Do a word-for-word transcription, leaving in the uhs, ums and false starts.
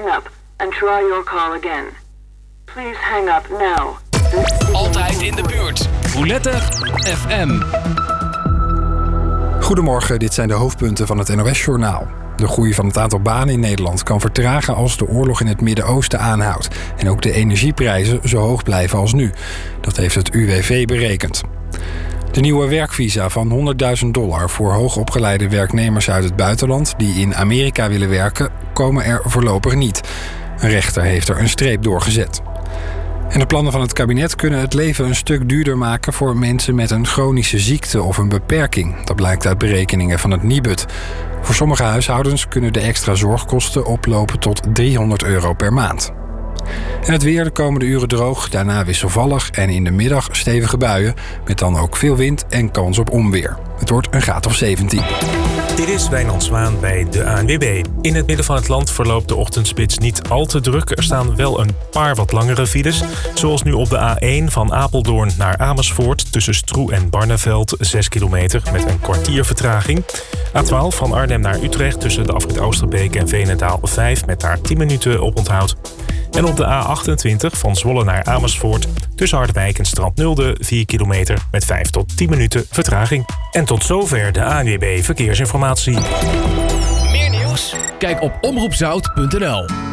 hang up and try your call again. Please hang up now. Altijd in de buurt. Roulette F M. Goedemorgen, dit zijn de hoofdpunten van het N O S-journaal. De groei van het aantal banen in Nederland kan vertragen als de oorlog in het Midden-Oosten aanhoudt. En ook de energieprijzen zo hoog blijven als nu. Dat heeft het U W V berekend. De nieuwe werkvisa van honderdduizend dollar voor hoogopgeleide werknemers uit het buitenland die in Amerika willen werken, komen er voorlopig niet. Een rechter heeft er een streep door gezet. En de plannen van het kabinet kunnen het leven een stuk duurder maken voor mensen met een chronische ziekte of een beperking. Dat blijkt uit berekeningen van het Nibud. Voor sommige huishoudens kunnen de extra zorgkosten oplopen tot driehonderd euro per maand. En het weer de komende uren droog, daarna wisselvallig en in de middag stevige buien, met dan ook veel wind en kans op onweer. Het wordt een graad of zeventien. Dit is Wijnand Zwaan bij de A N W B. In het midden van het land verloopt de ochtendspits niet al te druk. Er staan wel een paar wat langere files. Zoals nu op de A één van Apeldoorn naar Amersfoort tussen Stroe en Barneveld, zes kilometer met een kwartier vertraging. A twaalf van Arnhem naar Utrecht tussen de afrit Oosterbeek en Veenendaal vijf met daar tien minuten op onthoud. En op de A achtentwintig van Zwolle naar Amersfoort tussen Harderwijk en Strand-Nulde vier kilometer met vijf tot tien minuten vertraging. En tot zover de A N W B Verkeersinformatie. Meer nieuws? Kijk op omroep zout punt n l.